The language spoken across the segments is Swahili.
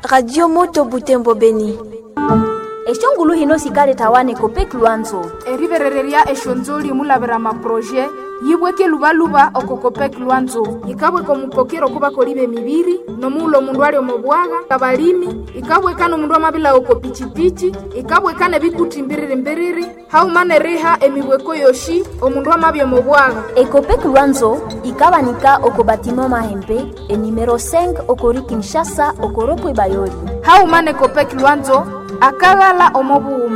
Radio Moto Butembo Beni. Eshongulu hino sikale tawane kopek Luanzo. Eriverereria eshonzoli mulabera ma projet yibweke lubaluba okokopek Luanzo. Ikabweka omupokero kuba kolibe mibiri nomulo mundu ali omubwaga kabalimi ikabweka no mundu amabila okopichipichi ikabweka ne bikuti mbiriri haumane reha emibweko yoshi omundu amabyo omubwaga. Ekopek Luanzo ikabanika okobatimo mahembe e numero 5 okori Kinshasa okoropo Bayoli. Haumane kopek Luanzo akagala omobuuma.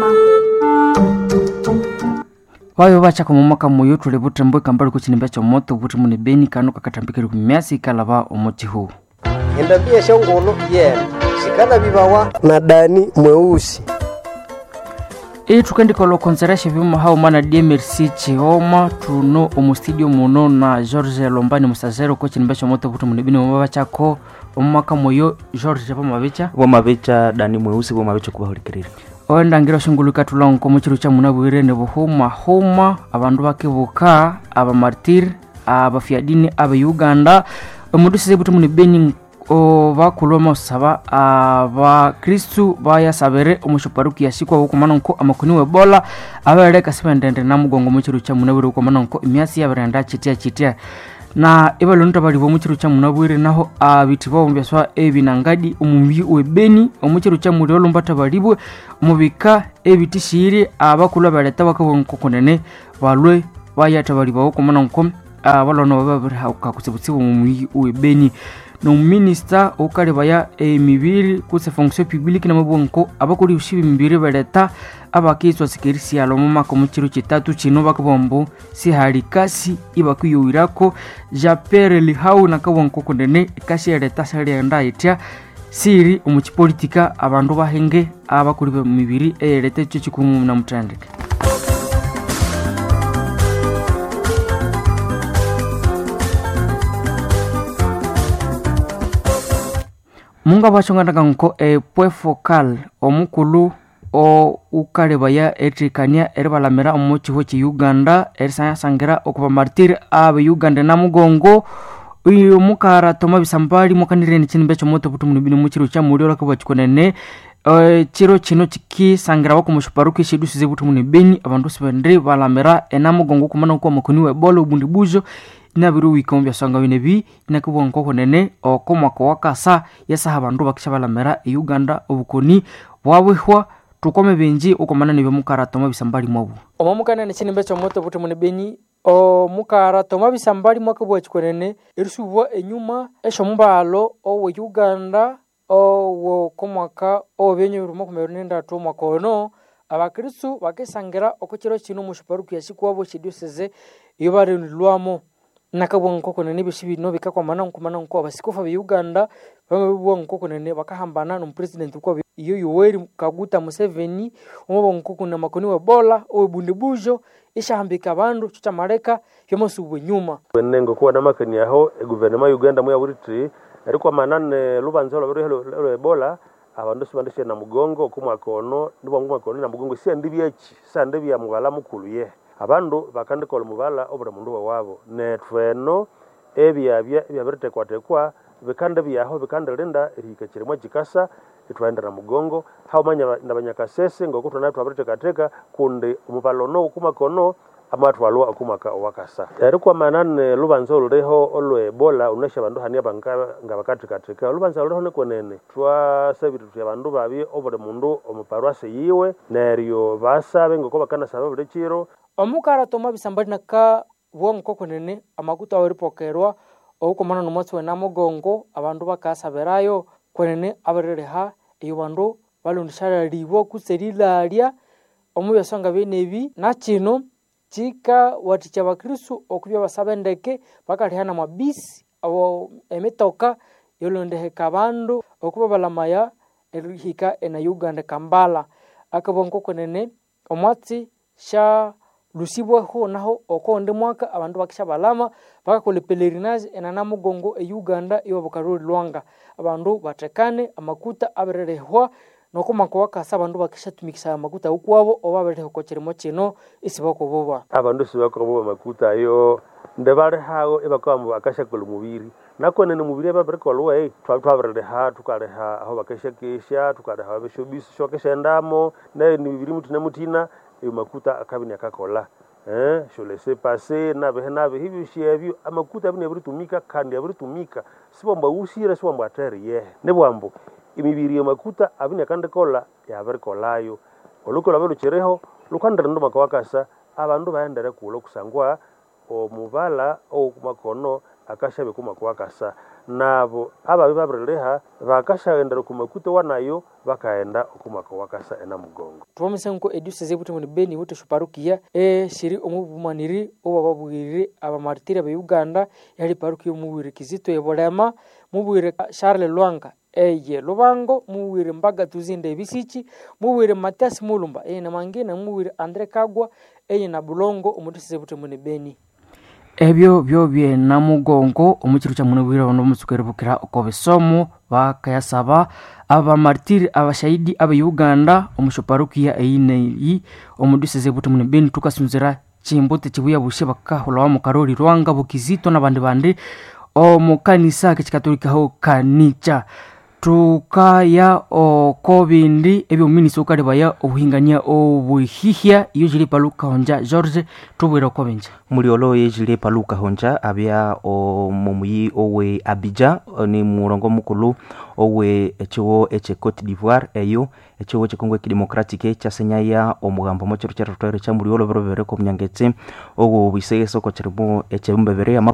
Wayo bacha kwa mwaka moyo tule butembo kambali kuchinimba cha moto buti mune Beni kanu kakatambikiri kumiasi kalaba omochi huu. Endabia shongolo shikana bibawa na Dani Mweusi. Tukendi kolo konsereshe vima hao mana DMRC Chihoma tuno omustudio muno na George Lombani Musazero kuchinimba cha moto buti mune Beni wabacha ko omwaka moyo George Wamabecha Dani Mweusi wamabecha kubahulikirira. Oenda ngira shunguluka tulongo muchiru cha munabwire ne buhuma abandu bakebuka aba martir aba fiadini aba Uganda omundu size butu muni Beni bakuloma saba aba Kristu baya sabere omushuparuki yashikwa huko manonko amakuniwe bola abaleka sibendende namugongo muchiru cha munabwire huko manonko imyasi yabarenda chitia na ibalonta bali bo muchiru cha munabwire naho abitibo mbyaswa ebinangadi umumbi webeni omuchiru cha muri olombata balibwe mubika ebitishiri abakulu baleta bakabonko konene balwe bayata bali bawo komanonko abalono babiri hauka kutsibutsibu umumbi webeni no minister okale baya emibiri kuse fonction publique na mabonko abakuli ushibi mbiri baleta abakizwa sikirisi alomo mako muchiru chitatu chino bakabombo si halikasi ibakuyuirako japere lihau na kabonko konene kasi eleta sari ndaitia siri umuchipolitika abandu bahenge abakuli mibiri elete cyo chikumu na mutandika. Munga bachongana nko point focal omukulu o ukalebaya etrikania erbalamera omochi hochi Uganda erisanga okuba martir aba Uganda namugongo uyu mukara toma bisambali mukanire ni chinimbe cyo moto butu munibini muchiru cha muri olako bachikonene chiro chino chiki sangira wako mushuparuki shidu size butu munibeni abandu sibendre balamera enamugongo kumana ko makuniwe bolo bundibujo nabiru wikombya sanga winebi nakubonko konene okoma ko wakasa yesa abandu bakishabalamera Uganda obukoni bwabwehwa tukome benji ukomana nibe mukarato mabisambali mwabu omumukana ne chinimbe cyo moto butu munibeni o mukarato mabisambali mwakubwa chikonene erisuwa enyuma eshombalo owe Uganda owo komaka obenyo rumo kumerunenda to makono abakristu bakesangira okukiro kino mushiparuku yasikwabo chidioseze yobare lwamo nakabonko konene bishibino bikakwa mananko abasikofa be Uganda bamubonko konene bakahambana no president kwa iyo Yoweri Kaguta Museveni omubonko kuna makoni wa bola obundibujo ishambika abandu chucha mareka yomusubwe nyuma wenengo kuwa namakani aho guverinoma Uganda mu yaburitri ariko manane lubanzo lwa Ebola abandu sibandishe na mugongo kumwakono ndibongo na mugongo si ndibyechi sande bya mugala mukuluye abandu bakandikola mubala obura mundu wabo netweno ebyabya birtekwatekwa bikande byaho bikande linda rikakirimo kikasa itwaendera mugongo haumanya nabanyakasese ngoko natwa birtekateka kundi umubalono kumakono amatwalwa akumaka wakasa ariko manane lubanzo luriho olwe Ebola unasha bandu hania banga ngabakatikateka lubanzo luriho nekonene twasabitu abandu babi obure mundu omuparwase yiwe neryo basabe ngoko bakana sabe bure chiro omukara toma bisambali naka wonko konene amakuta weripokerwa okomana no motwe na mugongo abandu bakasaberayo konene abarereha iyo bandu balundishara libo kuserilalia omubesanga benebi na kino chika waticha bakristu okubya basabendeke bakalihana mabisi abo emetoka yolondehe kabandu okuba balamaya erihika ena Uganda Kampala akabonko konene omwatsi sha lusibwa ho naho okonde mwaka abandu bakisha balama bakakole pelerinage enana mugongo Uganda iyo bukaruri lwanga abandu batekane amakuta abererehwa nokomako wakasa abandu bakisha tumikisa amakuta ukwabo obabereho ko kirimo kino isibako boba abandu sibako boba makuta yo ndebale hago ebakwambo akashakula mubiri nakone ne mubiri baberekolwe twabireleha tukaleha aho bakashakesha tukaleha abeshobisi shokeshendamo ne mibiri mutina mutina makuta akabini akakola je laisse passer nabe hivi shebyo amakuta abine buritumika kandi aburitumika sibomba usire sibomba ateri ye nebwambo imibiri makuta abine kandi kola yaberikolayo olukola beruchereho lukandira ndo makawakasa abandu baendere kulo kusangwa omuvala okumakono akashabe kumakwakasa nabo ababe babreleha bakashagendera kumakuta wanayo bakaenda okumakwakasa ena mugongo twomesenko eduse zebuto mu Beni buto shuparukia shiri omubumaniri obababwirire abamartira be Uganda yali parukia muwire Kizito Ebolema muwire Charles Lwanga eye Lubango muwire Mbaga Tuzinde Bisichi muwire Matias Mulumba na mangine muwire Andre Kagwa na Bulongo omutuse zebuto mu Beni ebyo byobye na mugongo omukiru kya munubwira bano musukerubukira okobesomo bakayasaba aba martir abashahidi aba Uganda omushoparukia eineyi omuduseze buto mu Beni tukasunzira chimbote chibuya bushe bakahula wa mukarori Rwanga Bukizito nabandi bandi omukanisa kikatolika ho kanicha tukaya okobindi ebyo minisi ukalebaya obuhingania obuhihya iyo jili paluka honja George tubwera okobenja muliolo yejile paluka honja abya omumuyi owe Abidjan ni murongo mukulu owe echiwo eche Cote d'Ivoire eyo echiwo chikongo kidemokratike chasenyaya omugambo mochero charotore cha muliolo berobere ko mnyangetse owo biseso ko chirimo echebumbebere ya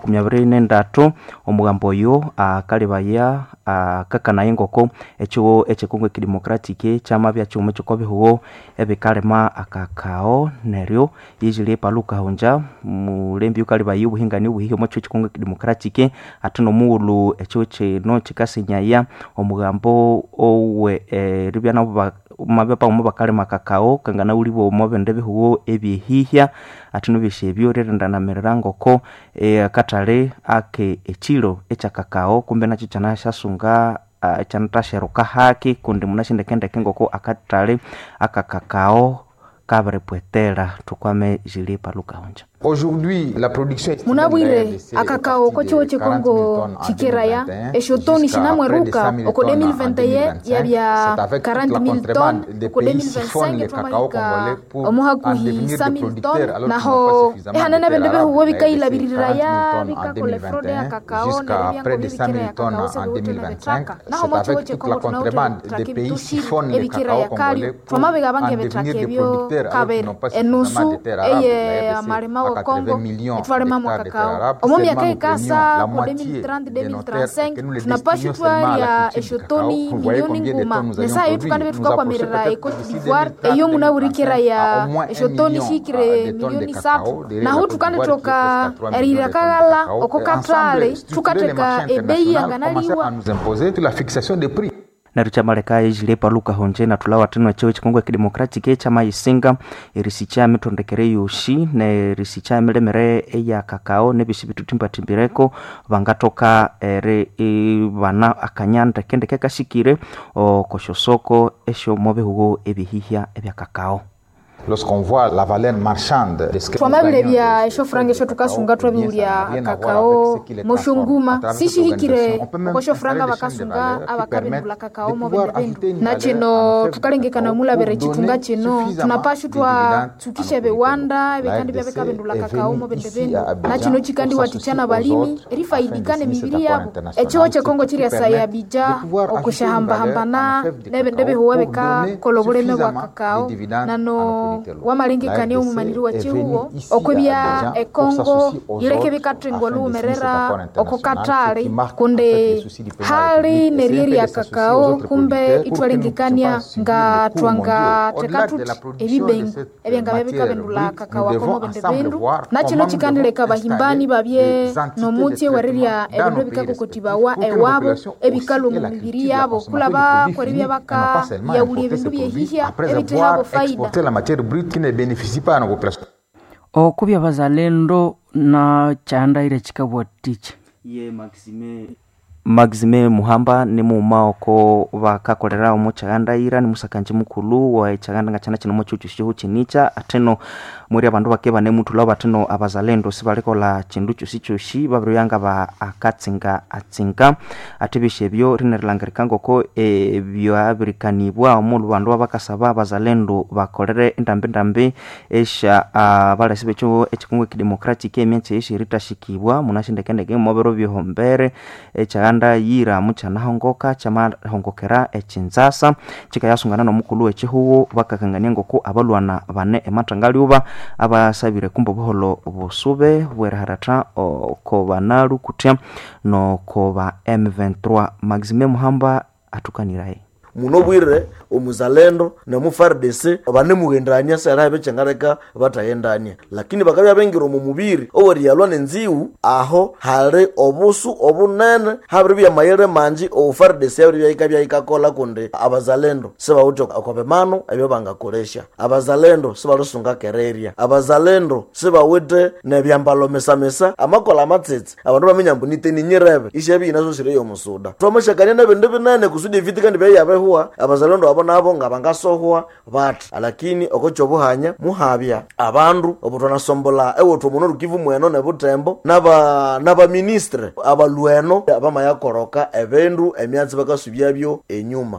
23 omugambo yo akalebaya kakana ngoko echiwo echikongo kidemokratike chamabya chume chikobe huo ebekalema akakao neryo yejile paluka honja mulembi ukalibaye ubuhingani ubuhiyo mocho chikongo kidemokratike atuno muulu echoche no chikasenyaya omugambo owe ribyana mabepa umubakalema kakao kangana ulibo mobendebe huo ebihihya atuno bishebyo rerendana merangoko katale ake echilo echa kakao kumbe nacho chanasha sunga chantasheruka haki kundi munashindekende kengoko akatale akakakao kabrepwetera tukwame jili paluka honja. Aujourd'hui la production munabwire akakao ko cyo Kongo chikiraya eshotoni shinamweruka oko 2021 yabya 40000 tonnes oko 2025 twamaka omuhakuhi 100000 tonnes naho hanana bendebe huwo bikaila biriraya bikakole fraude ya kakao na près de 5000 tonnes en 2025 naho avec toute la contrebande des pays siphonnent le cacao congolais twamabega bange betrakebyo kabe enusu eye amarema Congo etwalema mu kakao omomi akaikasa mu 2030-2035 tunapasha twalya eshotoni milioni nguma nesa yetu kandi betukakwamira Cote d'Ivoire eyo munabirikira ya eshotoni shikire milioni 7 naho tukandi toka erira kagala okokatale tukateka ebeyi yanganaliwa nous imposer la fixation des prix na ruchamaleka yejile paluka honje na tulawa tino chewe chikongo kidemokratike chama isinga irisicha mitondekere yoshi ne risicha milemere eya kakao ne bishibitu timbireko bangatoka ere bana akanyanda kende kekashikire okoshosoko esho mobe hugo ebihihya ebya kakao. Lorsqu'on voit la valeur marchande de ce que twamabile bya shofrange shotukasunga twabiulya kakao moshunguma sishihikire ko shofranga bakasunga abakabindula kakao mo bendu na chino tukalengekana mulabere chitunga chino tunapashu twa tukisha bewanda bekandi bebekabindula kakao mo bendu na chino chikandi watichana balimi rifaidikane mibiri yabo echo che Kongo chiri asaya bija okushahamba hambana nebendebe huwabeka kolobuleme bwa kakao nano wamalengekani omumaniri wa chihuo okwebya ekongo ileke bikatengwa lumerera okokatale kunde hali nerieri ya kakao kumbe itwalengekania nga twanga tekatuti ebibengu ebyenga bebikabendula kakao akomo bendebendu nachino chikandileka bahimbani babye nomutie wareria ebindu bikakokotibawa ewabo ebikalu mu mibiri yabo kulaba kweribya baka yawulie bindu byehihya ebitehabo faida qui ne bénéficie pas à nos populations. Okubya bazalendo na chanda ile chikabwatiche. Ye Maxime Maxime Muhamba ni mumaoko bakakolera omuchaganda ira ni musakanje mukulu wa chaganda ngachana chino mochuchu chinicha ateno muri abandu bakeba ne mutu laba ateno abazalendo sibalikola chindu chusichoshi babiruyanga ba akatsinga atsinga atibishe byo rinerlangarikanga ko byo abirikanibwa omulu bandu abakasaba abazalendo bakolere ndambe esha balasibe cyo echikungu kidemocratic emenche eshiritashyikibwa munashindekendege mobero byohombere chaganda yira muchana hongoka chama hongokera echinzasa chikayasungana nomukulu echihuwo bakakangania ngoko abalwana bane ematangali uba abasabire kumbo boholo busube bweraharata ko banaru kutya no koba M23. Maxime Muhamba atukaniraye muno bwire omuzalendo na mufardese abane mugendanya sara bechangareka batayendanya lakini bakabya bengiro mu mubiri oweri yalwa nenziu aho hale obusu obunene habiri bya mayere manji ofardese yabiri bya ikakola kunde abazalendo seba uto akopemano ebyo bangakolesha abazalendo seba rusunga kereria abazalendo seba wete nebyambalo mesamesa amakola amatsetse abantu bamenyambunite ninyirebe ishebi inazo sire yo musuda twamashakanye nebende binene kusudi vitika ndibe yabe huwa abazalendo abo nabo ngabangasohwa bati lakini okochobuhanya muhabya abandu obutona sombola ewoto muno rukivu mweno nebutembo naba ministre abalweno abamayakoroka ebendu emyanzi bakasubyabyo enyuma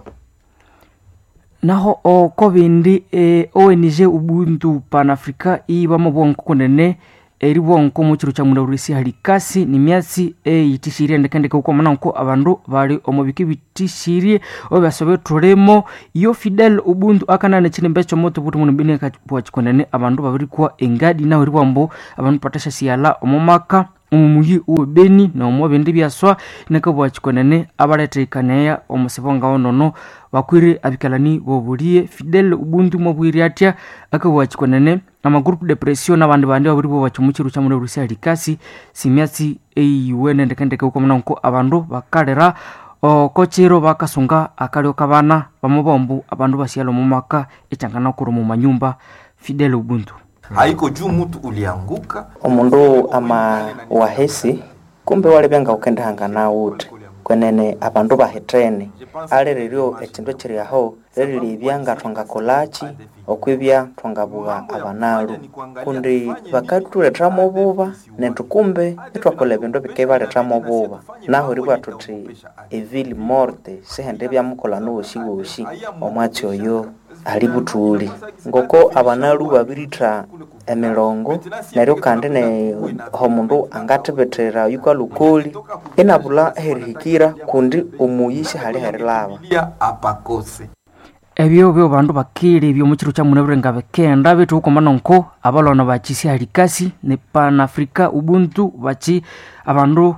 naho okobindi ONG Ubuntu Pan-Africa ibamo bonkonene eribonko mu kiro kya munawurisi halikasi ni myatsi yitishirie ndekendeke uko mananko abandu bali omubiki bitishirie obasobe turemo iyo Fidel Ubuntu akanane chinembecho moto butu munubine kapwa chikonene abandu babiri kwa engadi na ribambo abandu patasha siala omumaka umumuyi ubeni na omubende byaswa nakabwa chikonene abaletekanaya omusebonga onono bakwire abikalani bobulie Fidel Ubuntu mobwiri atya akabwa chikonene ama group depression abandi bandi babiri bo bacumukiru cya muri Rusiya likasi simyatsi eyuwene ndekendeke uko mananko abandu bakalera kochero bakasunga akalyo kabana bamubombu abandu basialo mumaka echangana kuro mu manyumba. Fidel Ubuntu haiko juu mtu ulianguka omundu ama wahesi kumbe wale benga ukenda hangana wote kwenene abandu bahetrene alererio ekintu kiri aho reri byanga twanga kolachi okwibya twangabuga abanalu kundi bakatuleta mobuba nentukumbe etwakola bintu bikebale mobuba naho ribwa tuti evil morte sehende bya mukola no shigoshi omwachi oyo alibutuli ngoko abanalu babiritra emilongo neryo kandi ne homundu angatebetera yuka lukoli enabula herihikira kundi omuyisi hali herilaba apakose ebyo byo bandu bakiri byo mu kiro kya munaburenga bekenda betu uko manonko abalona bachisi halikasi ne Pan-Africa Ubuntu bachi abandu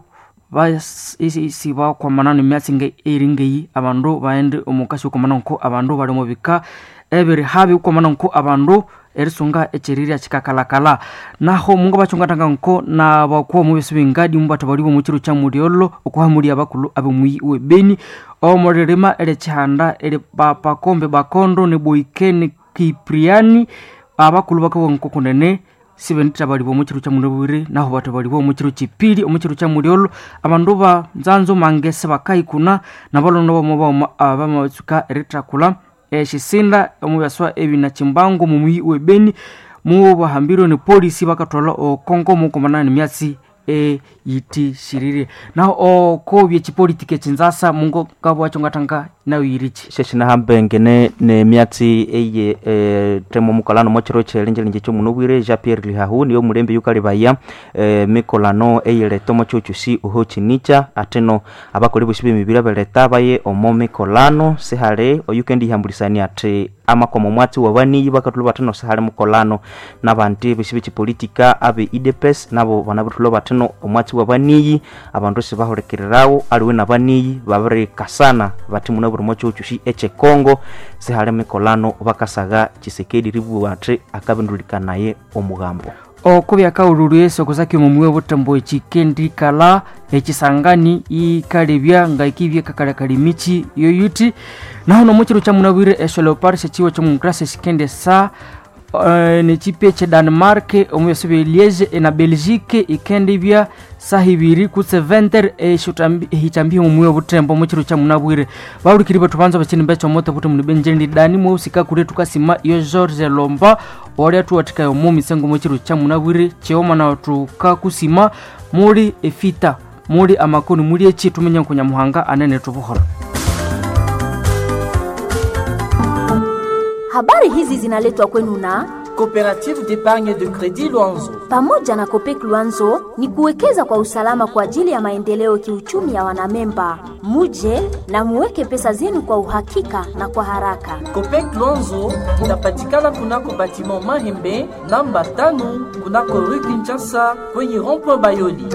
isi ba kwa manano myatsinge eringeyi abandu baende omukasi uko manonko abandu bali mubika ebere habi uko manonko abandu erisunga echiriria chikakalakala naho mungo bachungatanga nko na bakwo mubisubingadi mubata balibo mu kiro kya muriolo okuhamuri abakulu abumuyi webeni omorerema erechanda ere papa kombe bakondo ne boikene Kipriani abakulu bakabo nko kunene sibentira balibo mu kiro kya munabure naho bata balibo mu kiro kipili mu kiro kya muriolo abandu ba nzanzo mangese bakayikuna nabalono bo abamasuka eretrakula eshisinda omubaswa ebina chimbango mumuyi webeni mu bahambiro ne polisi bakatola okongo mu komanani myatsi yiti shirire na okobye chipolitike chinzasa mungo kabo achongatanga na uyirichi sheshina hambengene ne myatsi eye temo mukolano mochiro chelenje cyo munobwire Jean Pierre Lihahu niyo mulembe yukali baya mikolano eye tomo chuchusi uho chinicha ateno abakoli bushibe mibira beleta baye omo mikolano sehale oyukendi hambulisani ate amakomo mwati wabani bakatulu batano sehale mukolano nabanti bushibe chipolitika abe IDPS nabo banabutulu batano omwati wabani abandu sibahorekererawo aliwe nabani babere kasana bati munaburu mocho chushi eche Kongo sehale mikolano bakasaga Chisekedi ribu ate akabindulikanaye omugambo okubya kaululu yeso kozaki mumwe butambo chikendi kala echisangani ikalebya ngaikibye kakalakali michi yoyuti naho no mukiro kya munabwire esho leopard sechiwo cyo mu classe sikende sa ni chipe cha Denmark omuyosibe Liege na Belgique ikendibya sahibiri kutse venter hitambi mumuyo butembo mu kiro kya munabwire bawurikiri batubanza bakini becho moto buto mu benjendi Dani mwusika kure tukasima iyo George Lomba ori atuwatika mu misengo mu kiro kya munabwire cyoma na tukakusima muri efita muri amakoni muri eki tumenya kunya muhanga anene tubuhora. Habari hizi zinaletwa kwenu na Coopérative d'épargne de crédit Luanzo. Pamoja na Copec Luanzo ni kuwekeza kwa usalama kwa ajili ya maendeleo kiuchumi ya wanamemba. Muje na muweke pesa zenu kwa uhakika na kwa haraka. Copec Luanzo inapatikana kunako batiment Mahembe namba 5 kunako Rue Kinshasa kwenye rond-point Bayoli.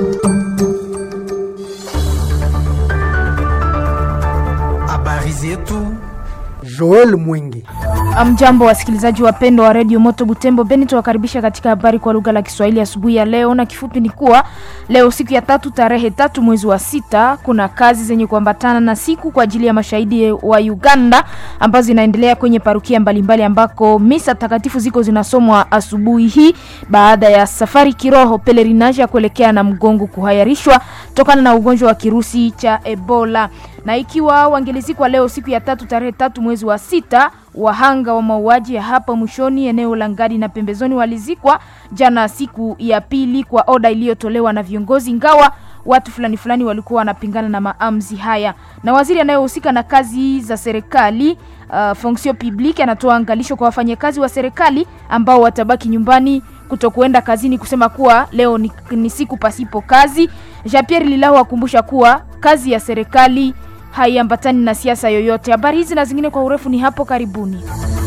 Habari zetu Joel Mwingi. Amjambo wasikilizaji wapendwa wa Radio Moto Butembo Beni, tuwakaribisha katika habari kwa lugha la Kiswahili asubuhi ya leo, na kifupi ni kuwa leo siku ya 3 tarehe 3 mwezi wa 6 kuna kazi zenye kuambatana na siku kwa ajili ya mashahidi wa Uganda ambazo zinaendelea kwenye parukia mbalimbali ambako misa takatifu ziko zinasomwa asubuhi hii baada ya safari kiroho pelerinage kuelekea na Mgongo kuhayarishwa tokana na ugonjwa wa kirusi cha Ebola. Na ikiwa wangelizikwa leo siku ya 3 tarehe 3 mwezi wa 6, wahanga wa mauaji ya hapa mwishoni eneo la Ngadi na pembezoni walizikwa jana siku ya pili kwa oda iliyotolewa na viongozi, ingawa watu fulani walikuwa wanapingana na maamuzi haya. Na waziri anayehusika na kazi za serikali fonction publique anatoa angalisho kwa wafanyakazi wa serikali ambao watabaki nyumbani kutokuenda kazini, kusema kuwa leo ni siku pasipo kazi. Jean-Pierre Lilahu akumbusha kuwa kazi ya serikali haiambatani na siasa yoyote. Habari hizi na zingine kwa urefu ni hapo karibuni.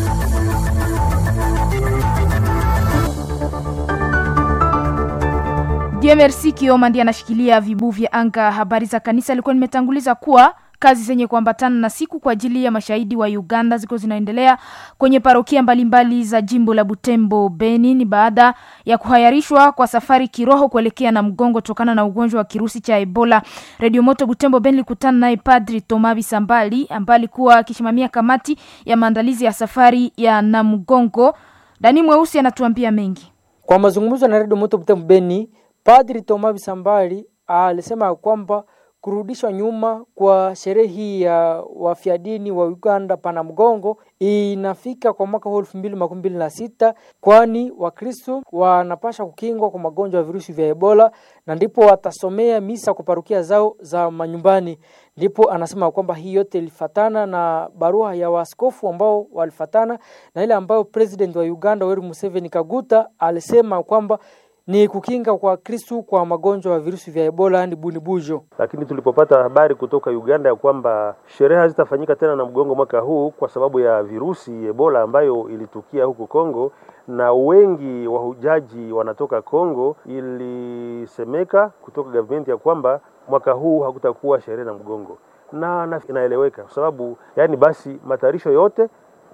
DMRC Kioma ndiye anashikilia vibu vya anga. Habari za kanisa alikuwa nimetanguliza kuwa kazi zenye kuambatana na siku kwa ajili ya mashahidi wa Uganda ziko zinaendelea kwenye parokia mbalimbali za jimbo la Butembo Beni. Ni baada ya kuhayarishwa kwa safari kiroho kuelekea na Mgongo tokana na ugonjwa wa kirusi cha Ebola. Radio Moto Butembo Beni likutana naye Padri Tomabi Sambali ambaye alikuwa akisimamia kamati ya maandalizi ya safari ya na Mgongo. Dani Mweusi anatuambia mengi. Kwa mazungumzo na Radio Moto Butembo Beni, Padri Tomabi Sambali alisema kwamba kurudishwa nyuma kwa sherehe ya wafiadini wa Uganda pana Mgongo inafika kwa mwaka 2026, kwani Wakristo wanapasha kukingwa kwa magonjwa ya virusi vya Ebola na ndipo watasomea misa kwa parokia zao za manyumbani. Ndipo anasema kwamba hii yote ilifatana na barua ya waskofu ambao walifatana na ile ambayo President wa Uganda Yoweri Museveni Kaguta alisema kwamba ni kukinga kwa Kristo kwa magonjwa ya virusi vya Ebola ni bunibujo. Lakini tulipopata habari kutoka Uganda ya kwamba sherehe hazitafanyika tena na Mgongo mwaka huu kwa sababu ya virusi Ebola ambayo ilitukia huko Kongo na wengi wahujaji wanatoka Kongo, ilisemeka kutoka government ya kwamba mwaka huu hakutakuwa sherehe na Mgongo. Na inaeleweka kwa sababu yani basi matayarisho yote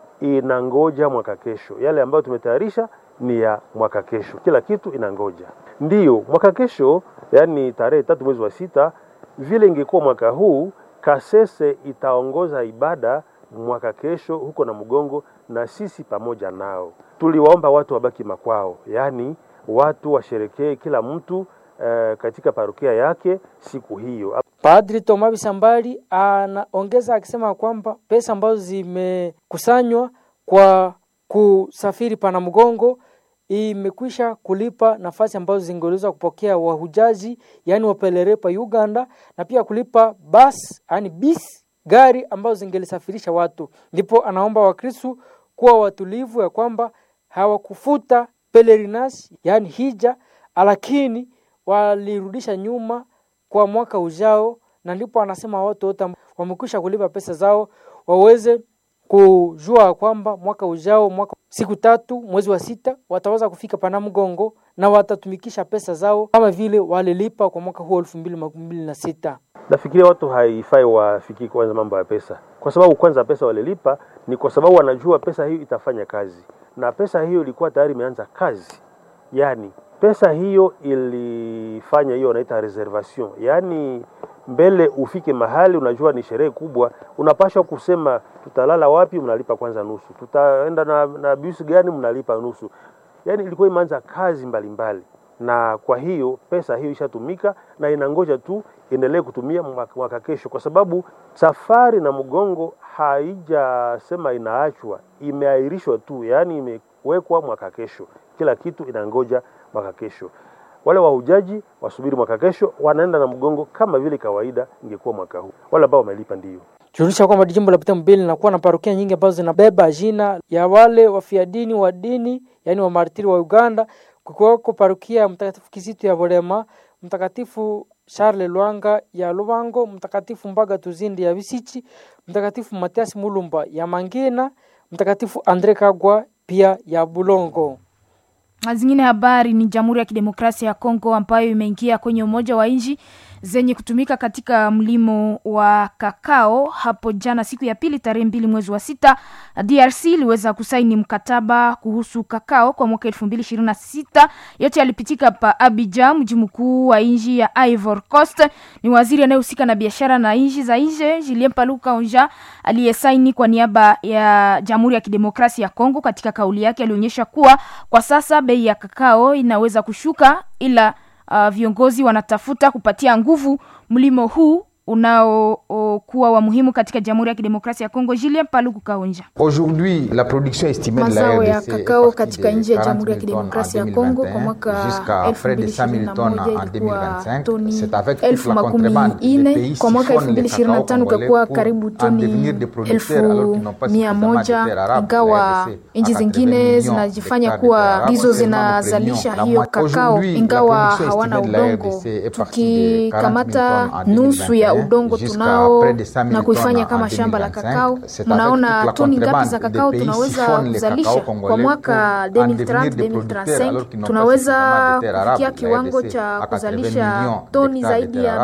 inangoja mwaka kesho. Yale ambayo tumetayarisha ni ya mwaka kesho. Kila kitu inangoja. Ndiyo, mwaka kesho, yani tarehe 3 mwezi wa 6, vile ingekuwa mwaka huu, Kasese itaongoza ibada mwaka kesho huko na Mgongo na sisi pamoja nao. Tuliwaomba watu wabaki makwao, yani watu washerekee kila mtu katika parokia yake siku hiyo. Padri Tomabi Sambali anaongeza akisema kwamba pesa ambazo zimekusanywa kwa kusafiri pana Mgongo imekwisha kulipa nafasi ambazo zingeweza kupokea wahujaji yani wapelere pa Uganda, na pia kulipa bus yani bis gari ambazo zingelisafirisha watu. Ndipo anaomba Wakristo kuwa watulivu ya kwamba hawakufuta pelerinage yani hija, lakini walirudisha nyuma kwa mwaka ujao, na ndipo anasema watu wote wamekwisha kulipa pesa zao waweze kujua kwamba mwaka ujao mwaka siku 3 mwezi wa 6 wataweza kufika pana Mgongo na watatumikisha pesa zao kama vile walilipa kwa mwaka huu 2026. Nafikiria watu haifai wafikiri kwanza mambo ya pesa, kwa sababu kwanza pesa walilipa ni kwa sababu wanajua pesa hiyo itafanya kazi, na pesa hiyo ilikuwa tayari imeanza kazi. Yani pesa hiyo ilifanya hiyo wanaita reservation, yani mbele ufike mahali unajua ni sherehe kubwa, unapaswa kusema tutalala wapi, mnalipa kwanza nusu, tutaenda na bus gani, mnalipa nusu. Yani ilikuwa imeanza kazi mbalimbali, na kwa hiyo pesa hiyo ishatumika na inangoja tu endelee kutumia mwaka kesho, kwa sababu safari na mgongo haijasema inaachwa, imeahirishwa tu, yani imewekwa mwaka kesho. Kila kitu inangoja mwaka kesho. Wale wahujaji wasubiri mwaka kesho, wanaenda na mgongo kama vile kawaida ingekuwa mwaka huu. Wale ambao wamelipa ndio. Julisha kwamba jimbo la Butembo linakuwa na parokia nyingi ambazo zinabeba jina ya wale wafiadini wa dini, yani wa martiri wa Uganda. Kukiwako parokia Mtakatifu Kizito ya Volema, Mtakatifu Charles Lwanga ya Lubango, Mtakatifu Mbaga Tuzindi ya Bisichi, Mtakatifu Matias Mulumba ya Mangina, Mtakatifu Andre Kagwa pia ya Bulongo. Zingine habari ni Jamhuri ya Kidemokrasia ya Kongo ambayo imeingia kwenye umoja wa nchi zenye kutumika katika mlimo wa kakao. Hapo jana siku ya pili tarehe 2 mwezi wa 6, DRC iliweza kusaini mkataba kuhusu kakao kwa mwaka 2026. Yote yalipitika pa Abidjan, mji mkuu wa nchi ya Ivory Coast. Ni waziri anayehusika na biashara na nchi za nje Julien Paluka Onja aliyesaini kwa niaba ya Jamhuri ya Kidemokrasia ya Kongo. Katika kauli yake alionyesha kuwa kwa sasa bei ya kakao inaweza kushuka, ila viongozi wanatafuta kupatia nguvu mlimo huu unaokuwa wa muhimu katika Jamhuri ya Kidemokrasia ya Kongo. Julien Paluku Kaonja. Aujourd'hui la production estimée de la mazao ya kakao katika nchi ya Jamhuri ya Kidemokrasia ya Kongo kwa mwaka 2021 ilikuwa toni 10,400, kwa mwaka 2025 ikakuwa karibu toni 1,100, ingawa nchi zingine zinajifanya kuwa ndizo zinazalisha hiyo kakao ingawa hawana udongo. Tukikamata nusu ya udongo tunao na kuifanya kama shamba la kakao, mnaona toni ngapi za kakao tunaweza kuzalisha kwa mwaka 2030-2035. Tunaweza kufikia kiwango cha kuzalisha toni zaidi ya